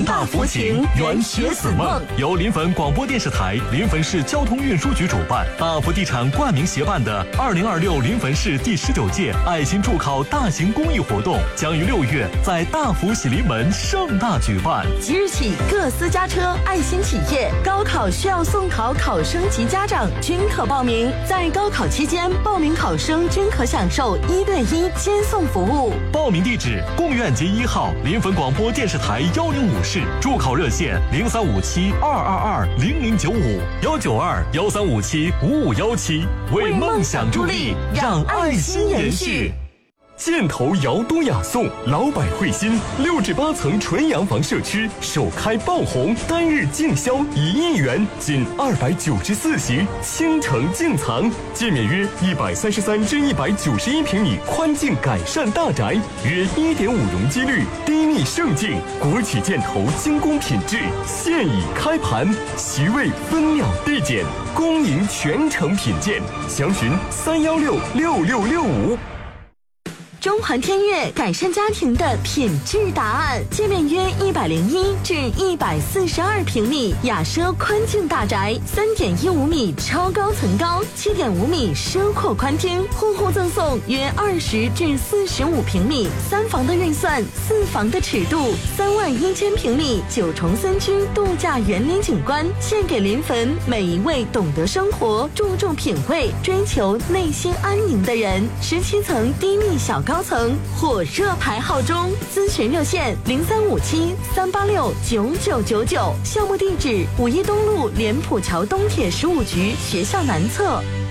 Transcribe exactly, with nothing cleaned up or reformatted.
恒大福情，圆学子梦。由临汾广播电视台、临汾市交通运输局主办，大福地产冠名协办的二零二六临汾市第十九届爱心助考大型公益活动，将于六月在大福喜临门盛大举办。 即日起，各私家车、爱心企业、高考需要送考考生及家长均可报名。在高考期间，报名考生均可享受一对一接送服务。 报名地址：贡院街一号临汾广播电视台幺零五室，助考热线零三五七二二二零零九五幺九二幺三五七五五幺七，为梦想助力，让爱心延续。箭头瑶都雅颂老百惠新六至八层纯洋房社区首开爆红，单日净销一亿元，仅二百九十四席，倾城净藏，建面约一百三十三至一百九十一平米宽净改善大宅，约一点五容积率，低密胜境，国企箭头精工品质，现已开盘，席位分秒递减，恭迎全程品鉴，详询三幺六六六六五。 中环天悦改善家庭的品质答案，界面约一百零一至一百四十二平米，雅奢宽净大宅，三点一五米超高层高，七点五米奢阔宽厅，户户赠送约二十至四十五平米，三房的预算，四房的尺度，三万一千平米九重森区度假园林景观，献给临汾每一位懂得生活、注重品味、追求内心安宁的人。十七层低密小高。高层火热排号中，咨询热线零三五七三八六九九九九，项目地址五一东路莲浦桥东铁十五局学校南侧。